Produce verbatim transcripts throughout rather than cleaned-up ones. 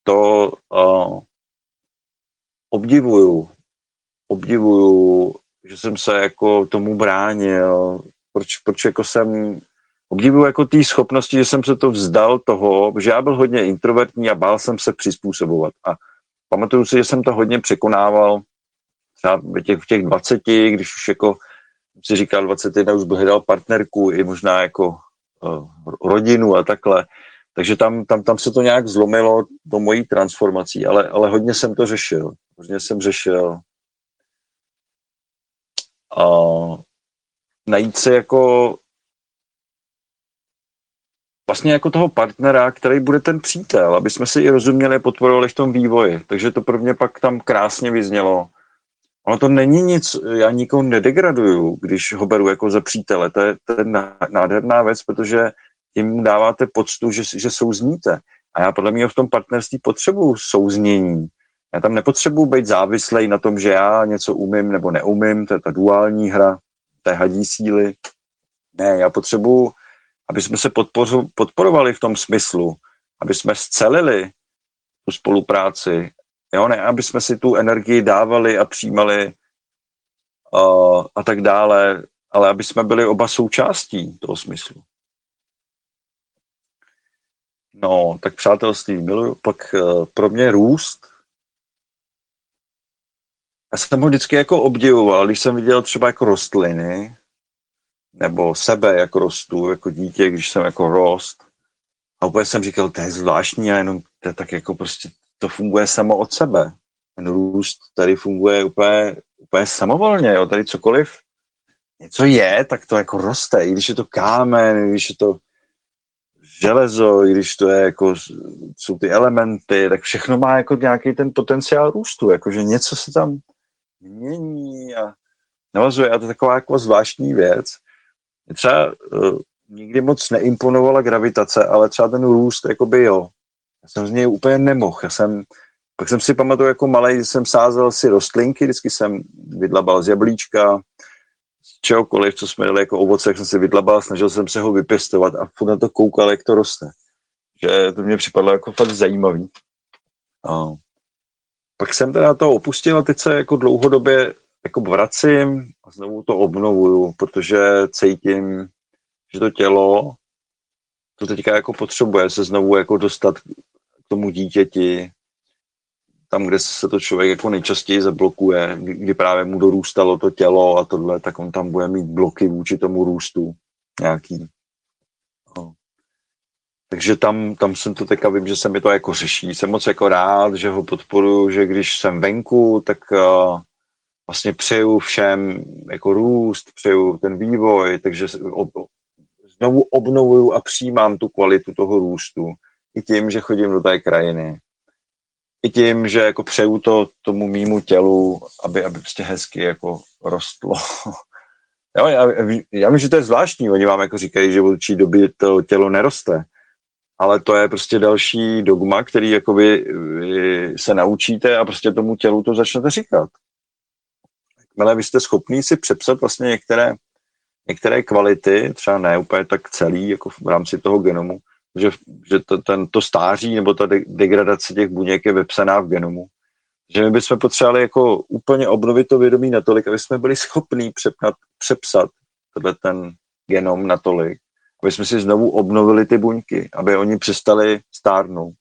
to uh, obdivuju. Obdivuju, že jsem se jako tomu bránil. Proč, proč jako jsem... Obdivuju jako té schopnosti, že jsem se to vzdal toho, že já byl hodně introvertní a bál jsem se přizpůsobovat. A pamatuju si, že jsem to hodně překonával třeba v těch, v těch dvaceti, když už jako si říkal dvacet jedna, už byl hledal partnerku i možná jako uh, rodinu a takhle. Takže tam, tam, tam se to nějak zlomilo do mojí transformací, ale, ale hodně jsem to řešil. Hodně jsem řešil. Uh, najít se jako vlastně jako toho partnera, který bude ten přítel, aby jsme si i rozuměli a podporovali v tom vývoji. Takže to pro mě pak tam krásně vyznělo. Ono to není nic, já nikoho nedegraduju, když ho beru jako za přítele. To je, to je nádherná věc, protože tím mu dáváte poctu, že, že souzníte. A já podle mě v tom partnerství potřebuju souznění. Já tam nepotřebuju být závislej na tom, že já něco umím nebo neumím, to je ta duální hra, té hadí síly. Ne, já potřebuju, aby jsme se podporu, podporovali v tom smyslu, aby jsme scelili tu spolupráci, jo, ne, aby jsme si tu energii dávali a přijímali uh, a tak dále, ale aby jsme byli oba součástí toho smyslu. No, tak přátelství miluju, pak uh, pro mě růst. Já jsem ho vždycky jako obdivoval, když jsem viděl třeba jako rostliny, nebo sebe, jak rostu, jako dítě, když jsem jako rost. A úplně jsem říkal, to je zvláštní a jenom to je tak jako prostě to funguje samo od sebe. Ten růst tady funguje úplně, úplně samovolně, jo. Tady cokoliv něco je, tak to jako roste, i když je to kámen, i když je to železo, i když to je jako, jsou ty elementy, tak všechno má jako nějaký ten potenciál růstu, jakože něco se tam mění a navazuje a to je taková jako zvláštní věc. Třeba uh, nikdy moc neimponovala gravitace, ale třeba ten růst, jakoby jo. Já jsem z něj úplně nemohl. Já jsem, pak jsem si pamatuju jako malej, jsem sázel si rostlinky, vždycky jsem vydlabal z jablíčka, z čehokoliv, co jsme dali jako ovoce, jak jsem si vydlabal, snažil jsem se ho vypěstovat a furt na to koukal, jak to roste. Že to mě připadlo jako fakt zajímavý. A pak jsem teda to opustil a teď se jako dlouhodobě jako vracím a znovu to obnovuju, protože cítím, že to tělo to teďka jako potřebuje se znovu jako dostat k tomu dítěti, tam, kde se to člověk jako nejčastěji zablokuje, kdy právě mu dorůstalo to tělo a tohle, tak on tam bude mít bloky vůči tomu růstu nějaký. No. Takže tam, tam jsem to teďka, vím, že se mi to jako řeší. Jsem moc jako rád, že ho podporuju, že když jsem venku, tak uh, vlastně přeju všem jako růst, přeju ten vývoj, takže ob, znovu obnovuju a přijímám tu kvalitu toho růstu. I tím, že chodím do té krajiny. I tím, že jako přeju to tomu mýmu tělu, aby, aby prostě hezky jako rostlo. Jo, já, já vím, že to je zvláštní, oni vám jako říkají, že v určitý době to tělo neroste. Ale to je prostě další dogma, který jakoby se naučíte a prostě tomu tělu to začnete říkat. Jakmile vy jste schopný si přepsat vlastně některé, některé kvality, třeba ne úplně tak celý, jako v rámci toho genomu, že, že to, ten, to stáří nebo ta de, degradace těch buněk je vepsaná v genomu. Že my bychom potřebovali jako úplně obnovit to vědomí natolik, aby jsme byli schopní přepnat, přepsat tenhle ten genom natolik, aby jsme si znovu obnovili ty buňky, aby oni přestali stárnout.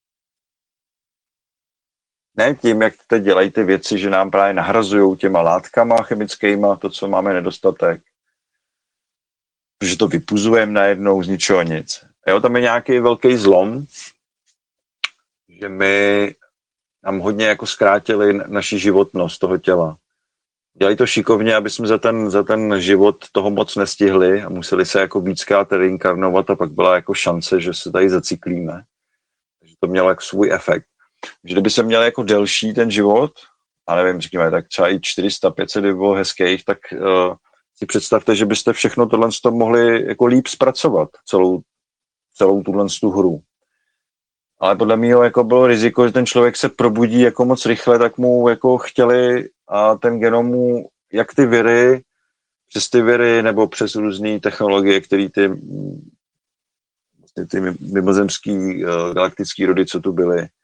Ne tím, jak teď dělají ty věci, že nám právě nahrazují těma látkama chemickýma to, co máme nedostatek. Protože to vypuzujeme najednou z ničeho nic. Jo, tam je nějaký velký zlom, že my nám hodně jako zkrátili naši životnost toho těla. Dělají to šikovně, aby jsme za ten, za ten život toho moc nestihli a museli se jako víckrát reinkarnovat a pak byla jako šance, že se tady zacyklíme. Takže to mělo jako svůj efekt. Že kdyby se měl jako delší ten život, a nevím, řekněme, tak třeba i čtyři sta pět set by bylo hezkých, tak uh, si představte, že byste všechno tohle mohli jako líp zpracovat, celou, celou tuhle tu hru. Ale podle mého jako bylo riziko, že ten člověk se probudí jako moc rychle, tak mu jako chtěli a ten genom mu, jak ty viry, přes ty viry nebo přes různé technologie, které ty, ty mimozemský uh, galaktický rody, co tu byly,